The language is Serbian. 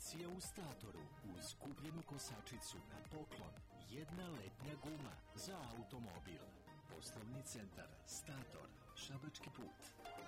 Akcija u Statoru uz kupljenu kosačicu na poklon. Jedna letnja guma za automobil. Poslovni centar Stator, Šabački put.